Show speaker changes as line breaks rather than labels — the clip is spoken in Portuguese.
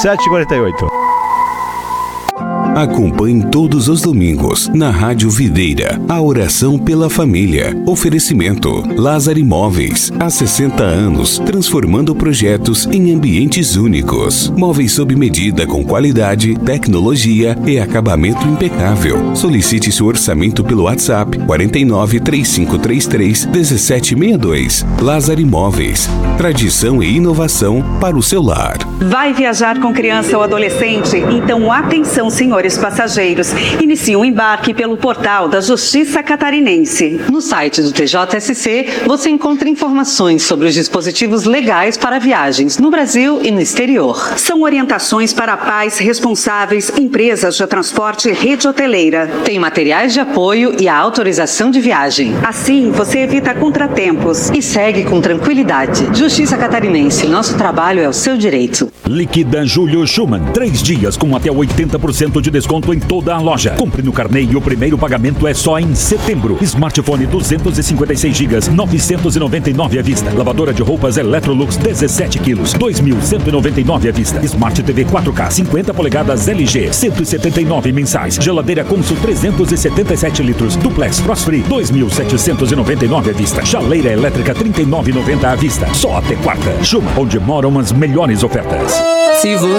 7h48.
Acompanhe todos os domingos, na Rádio Videira, a oração pela família. Oferecimento Lázaro Imóveis, há 60 anos, transformando projetos em ambientes únicos. Móveis sob medida com qualidade, tecnologia e acabamento impecável. Solicite seu orçamento pelo WhatsApp 49 3533 1762. Lázaro Imóveis, tradição e inovação para o seu lar.
Vai viajar com criança ou adolescente? Então atenção, senhores passageiros. Inicie o embarque pelo portal da Justiça Catarinense.
No site do TJSC, você encontra informações sobre os dispositivos legais para viagens no Brasil e no exterior.
São orientações para pais responsáveis, empresas de transporte e rede hoteleira.
Tem materiais de apoio e a autorização de viagem.
Assim, você evita contratempos.
E segue com tranquilidade. Justiça Catarinense, nosso trabalho é o seu direito.
Liquida Julio Schumann. 3 dias com até 80% de desconto em toda a loja. Compre no carnê e o primeiro pagamento é só em setembro. Smartphone 256 GB, 999 à vista. Lavadora de roupas Electrolux 17 quilos, 2.199 à vista. Smart TV 4K 50 polegadas LG, 179 mensais. Geladeira Consul 377 litros, Duplex Frost Free 2.799 à vista. Chaleira elétrica 39,90 à vista. Só até quarta. Schumann, onde moram as melhores ofertas.
Se você